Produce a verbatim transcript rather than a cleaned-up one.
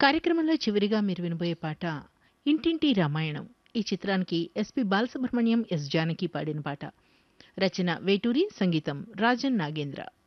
కార్యక్రమంలో చివరిగా మీరు వినబోయే పాట 'ఇంటింటి రామాయణం'. ఈ చిత్రానికి ఎస్పి బాలసుబ్రహ్మణ్యం, ఎస్ జానకి పాడిన పాట. రచన వేటూరి, సంగీతం రాజన్ నాగేంద్ర.